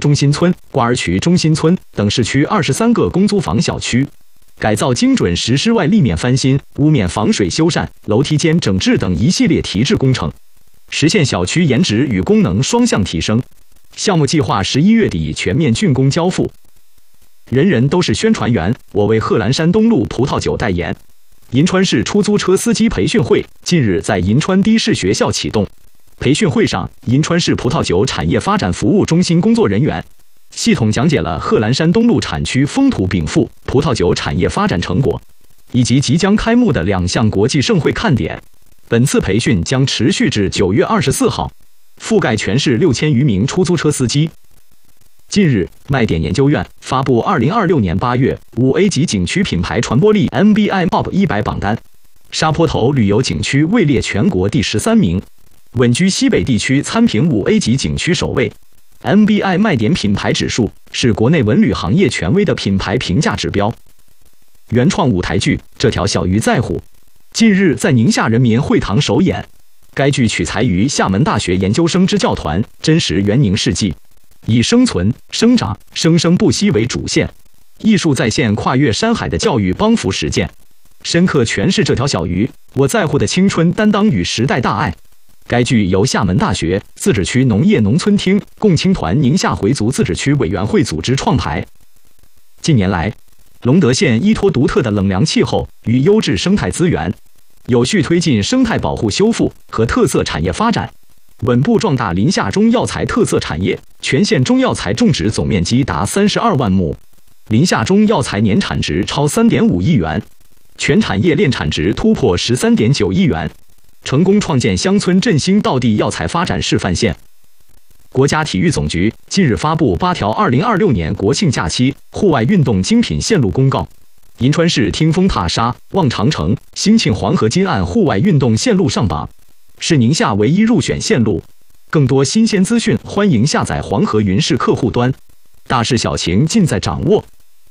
中心村、瓜儿渠中心村等市区23个公租房小区，改造精准实施外立面翻新、屋面防水修缮、楼梯间整治等一系列提质工程，实现小区颜值与功能双向提升。项目计划11月底全面竣工交付。人人都是宣传员，我为贺兰山东路葡萄酒代言。银川市出租车司机培训会近日在银川的士学校启动。培训会上，银川市葡萄酒产业发展服务中心工作人员系统讲解了贺兰山东路产区风土禀赋、葡萄酒产业发展成果，以及即将开幕的2项国际盛会看点。本次培训将持续至9月24号，覆盖全市6000余名出租车司机。近日，卖点研究院发布2026年8月5A 级景区品牌传播力 MBI TOP 100榜单，沙坡头旅游景区位列全国第13名，稳居西北地区参评5A 级景区首位。MBI 卖点品牌指数是国内文旅行业权威的品牌评价指标。原创舞台剧《这条小鱼在乎》近日在宁夏人民会堂首演。该剧取材于厦门大学研究生支教团真实援宁事迹，以生存、生长、生生不息为主线，艺术再现跨越山海的教育帮扶实践，深刻诠释这条小鱼我在乎的青春担当与时代大爱。该剧由厦门大学自治区农业农村厅共青团宁夏回族自治区委员会组织创排。近年来，隆德县依托独特的冷凉气候与优质生态资源，有序推进生态保护修复和特色产业发展，稳步壮大临夏中药材特色产业，全县中药材种植总面积达32万亩，临夏中药材年产值超3.5亿元，全产业链产值突破13.9亿元，成功创建乡村振兴道地药材发展示范县。国家体育总局近日发布8条2026年国庆假期户外运动精品线路公告，银川市听风踏沙、望长城、兴庆黄河金岸户外运动线路上榜，是宁夏唯一入选线路。更多新鲜资讯，欢迎下载黄河云视客户端。大事小情尽在掌握。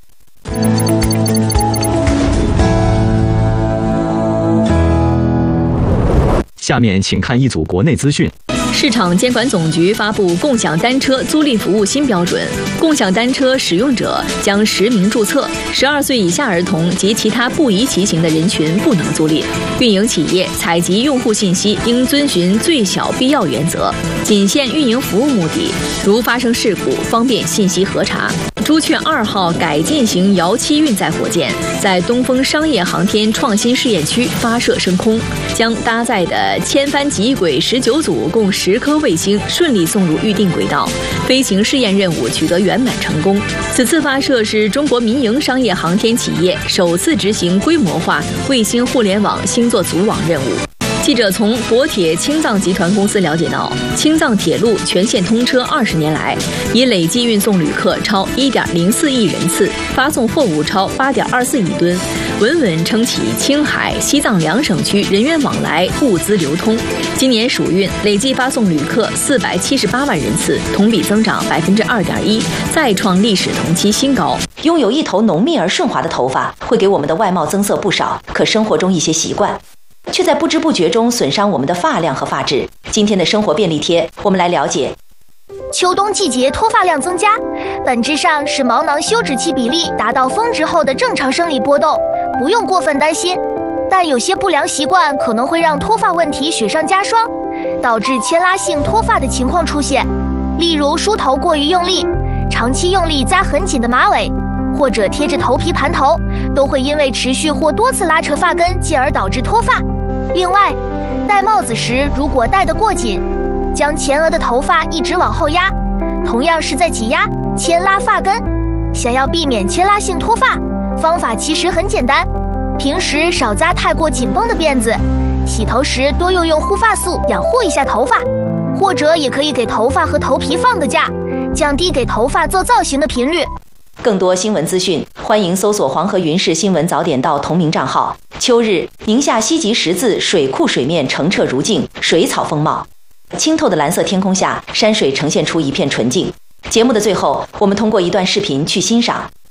下面请看一组国内资讯。 市场监管总局发布共享单车租赁服务新标准，共享单车使用者将实名注册，12岁以下儿童及其他不宜骑行的人群不能租赁。运营企业采集用户信息应遵循最小必要原则，仅限运营服务目的，如发生事故方便信息核查。朱雀2号改进型遥七运载火箭在东风商业航天创新试验区发射升空，将搭载的千帆极轨19组共10颗卫星顺利送入预定轨道，飞行试验任务取得圆满成功。此次发射是中国民营商业航天企业首次执行规模化卫星互联网星座组网任务。记者从国铁青藏集团公司了解到，青藏铁路全线通车20年来，已累计运送旅客超1.04亿人次，发送货物超8.24亿吨，稳稳撑起青海、西藏2省区人员往来、物资流通。今年暑运累计发送旅客478万人次，同比增长2.1%，再创历史同期新高。 拥有一头浓密而顺滑的头发，会给我们的外貌增色不少，可生活中一些习惯却在不知不觉中损伤我们的发量和发质。今天的生活便利贴，我们来了解。 秋冬季节脱发量增加，本质上是毛囊休止期比例达到峰值后的正常生理波动，不用过分担心。但有些不良习惯可能会让脱发问题雪上加霜，导致牵拉性脱发的情况出现。例如梳头过于用力，长期用力扎很紧的马尾，或者贴着头皮盘头，都会因为持续或多次拉扯发根，进而导致脱发。另外，戴帽子时如果戴得过紧，将前额的头发一直往后压，同样是在挤压、牵拉发根。想要避免牵拉性脱发，方法其实很简单，平时少扎太过紧绷的辫子，洗头时多用护发素养护一下头发，或者也可以给头发和头皮放个假，降低给头发做造型的频率。 更多新闻资讯，欢迎搜索黄河云视新闻早点到同名账号。秋日，宁夏西极十字水库水面澄澈如镜，水草丰茂，清透的蓝色天空下，山水呈现出一片纯净。节目的最后，我们通过一段视频去欣赏